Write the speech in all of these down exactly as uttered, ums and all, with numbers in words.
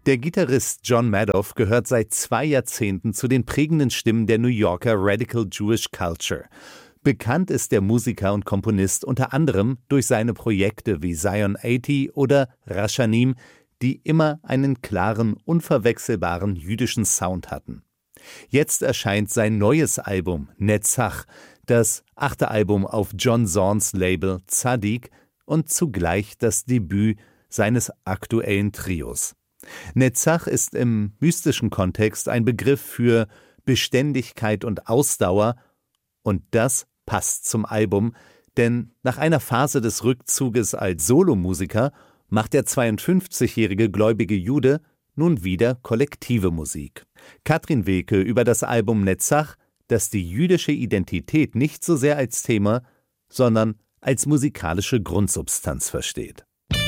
Der Gitarrist John Madoff gehört seit zwei Jahrzehnten zu den prägenden Stimmen der New Yorker Radical Jewish Culture. Bekannt ist der Musiker und Komponist unter anderem durch seine Projekte wie Zion achtzig oder Rashanim, die immer einen klaren, unverwechselbaren jüdischen Sound hatten. Jetzt erscheint sein neues Album Netzach, das achte Album auf John Zorns Label Tzadik und zugleich das Debüt seines aktuellen Trios. Netzach ist im mystischen Kontext ein Begriff für Beständigkeit und Ausdauer, und das passt zum Album, denn nach einer Phase des Rückzuges als Solomusiker macht der zweiundfünfzigjährige gläubige Jude nun wieder kollektive Musik. Katrin Wilke über das Album Netzach, das die jüdische Identität nicht so sehr als Thema, sondern als musikalische Grundsubstanz versteht.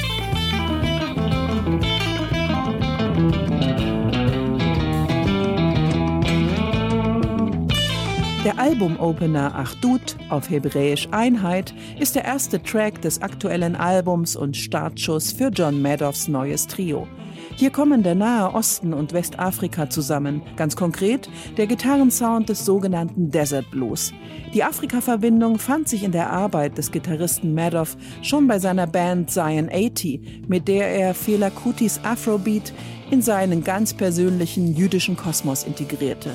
Der Albumopener Achdut, auf Hebräisch Einheit, ist der erste Track des aktuellen Albums und Startschuss für John Madoffs neues Trio. Hier kommen der Nahe Osten und Westafrika zusammen, ganz konkret der Gitarrensound des sogenannten Desert Blues. Die Afrika-Verbindung fand sich in der Arbeit des Gitarristen Madoff schon bei seiner Band Zion achtzig, mit der er Fela Kutis Afrobeat in seinen ganz persönlichen jüdischen Kosmos integrierte.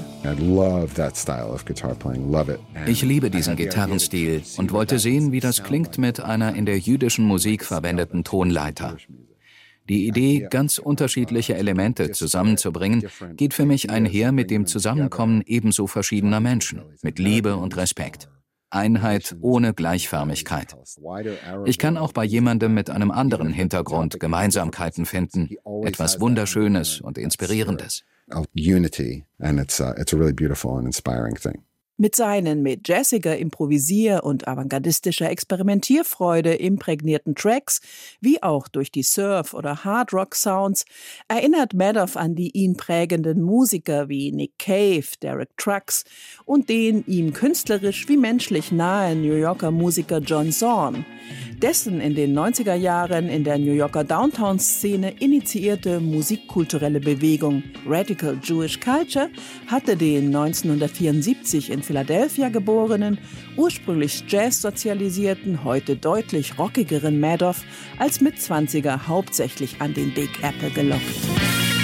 Ich liebe diesen Gitarrenstil und wollte sehen, wie das klingt mit einer in der jüdischen Musik verwendeten Tonleiter. Die Idee, ganz unterschiedliche Elemente zusammenzubringen, geht für mich einher mit dem Zusammenkommen ebenso verschiedener Menschen, mit Liebe und Respekt. Einheit ohne Gleichförmigkeit. Ich kann auch bei jemandem mit einem anderen Hintergrund Gemeinsamkeiten finden, etwas Wunderschönes und Inspirierendes. Mit seinen mit jazziger Improvisier- und avantgardistischer Experimentierfreude imprägnierten Tracks, wie auch durch die Surf- oder Hard-Rock-Sounds, erinnert Madoff an die ihn prägenden Musiker wie Nick Cave, Derek Trucks und den ihm künstlerisch wie menschlich nahe New Yorker Musiker John Zorn. Dessen in den neunziger Jahren in der New Yorker Downtown-Szene initiierte musikkulturelle Bewegung Radical Jewish Culture hatte den neunzehnhundertvierundsiebzig in Philadelphia geborenen, ursprünglich Jazz-sozialisierten, heute deutlich rockigeren Madoff als Mitzwanziger hauptsächlich an den Big Apple gelockt.